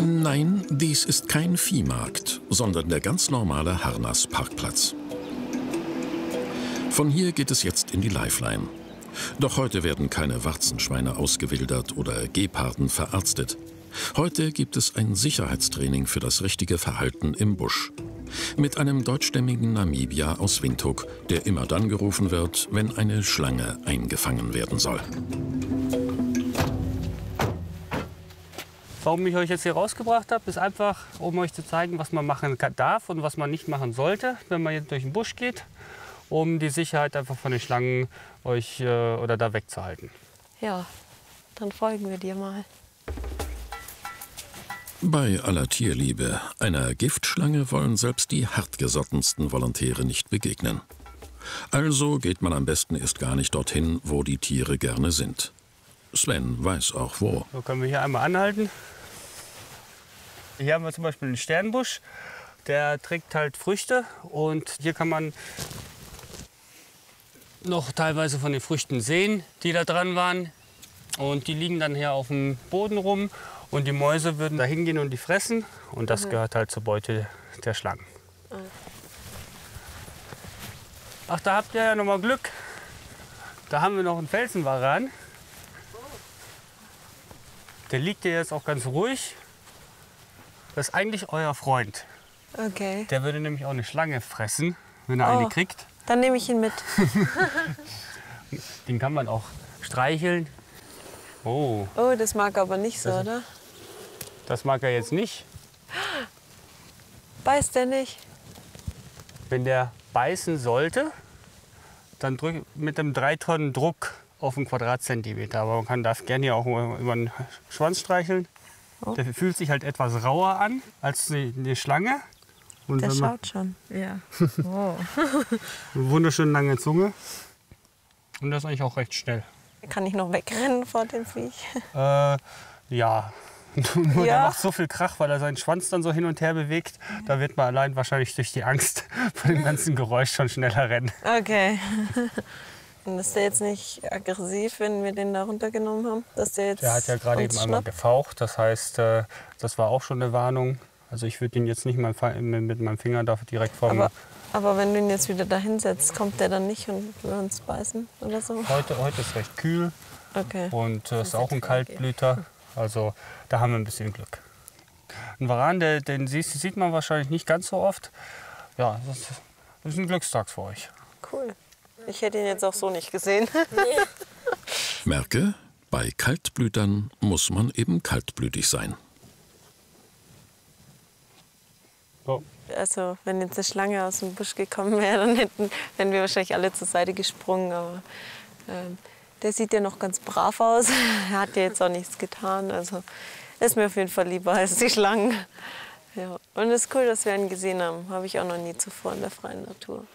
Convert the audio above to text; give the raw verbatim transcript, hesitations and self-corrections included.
Nein, dies ist kein Viehmarkt, sondern der ganz normale Harnas-Parkplatz. Von hier geht es jetzt in die Lifeline. Doch heute werden keine Warzenschweine ausgewildert oder Geparden verarztet. Heute gibt es ein Sicherheitstraining für das richtige Verhalten im Busch. Mit einem deutschstämmigen Namibier aus Windhoek, der immer dann gerufen wird, wenn eine Schlange eingefangen werden soll. Warum ich euch jetzt hier rausgebracht habe, ist einfach, um euch zu zeigen, was man machen darf und was man nicht machen sollte, wenn man jetzt durch den Busch geht, um die Sicherheit einfach von den Schlangen euch äh, oder da wegzuhalten. Ja, dann folgen wir dir mal. Bei aller Tierliebe, einer Giftschlange wollen selbst die hartgesottensten Volontäre nicht begegnen. Also geht man am besten erst gar nicht dorthin, wo die Tiere gerne sind. Sven weiß auch wo. So können wir hier einmal anhalten. Hier haben wir zum Beispiel einen Sternbusch, der trägt halt Früchte und hier kann man noch teilweise von den Früchten sehen, die da dran waren. Und die liegen dann hier auf dem Boden rum und die Mäuse würden da hingehen und die fressen. Und das mhm. gehört halt zur Beute der Schlangen. Mhm. Ach, da habt ihr ja noch mal Glück. Da haben wir noch einen Felsenwaran. Der liegt hier jetzt auch ganz ruhig. Das ist eigentlich euer Freund. Okay. Der würde nämlich auch eine Schlange fressen, wenn er oh, eine kriegt. Dann nehme ich ihn mit. Den kann man auch streicheln. Oh. Oh, das mag er aber nicht so, das, oder? Das mag er jetzt nicht. Beißt der nicht? Wenn der beißen sollte, dann drück mit einem drei Tonnen Druck auf einen Quadratzentimeter. Aber man kann, darf gerne hier auch über den Schwanz streicheln. Oh. Der fühlt sich halt etwas rauer an als eine Schlange. Und der schaut schon. Ja. Oh. Eine wunderschön lange Zunge. Und das ist eigentlich auch recht schnell. Kann ich noch wegrennen vor dem Viech? Äh, ja. Nur ja. Der macht so viel Krach, weil er seinen Schwanz dann so hin und her bewegt. Da wird man allein wahrscheinlich durch die Angst vor dem ganzen Geräusch schon schneller rennen. Okay. Und ist der jetzt nicht aggressiv, wenn wir den da runtergenommen haben? Dass der jetzt der hat ja gerade eben einmal gefaucht. Das heißt, das war auch schon eine Warnung. Also ich würde ihn jetzt nicht mal mit meinem Finger da direkt vor aber, aber wenn du ihn jetzt wieder da hinsetzt, kommt der dann nicht und will uns beißen oder so? Heute, heute ist recht kühl. Okay. Und es äh, ist auch ein Kaltblüter. Also da haben wir ein bisschen Glück. Ein Varan, der, den sieht, sieht man wahrscheinlich nicht ganz so oft. Ja, das ist, das ist ein Glückstag für euch. Cool. Ich hätte ihn jetzt auch so nicht gesehen. Merke, bei Kaltblütern muss man eben kaltblütig sein. Oh. Also wenn jetzt eine Schlange aus dem Busch gekommen wäre, dann hätten, wären wir wahrscheinlich alle zur Seite gesprungen. Aber ähm, der sieht ja noch ganz brav aus. Er hat ja jetzt auch nichts getan. Also ist mir auf jeden Fall lieber als die Schlangen. Ja. Und es ist cool, dass wir ihn gesehen haben. Habe ich auch noch nie zuvor in der freien Natur.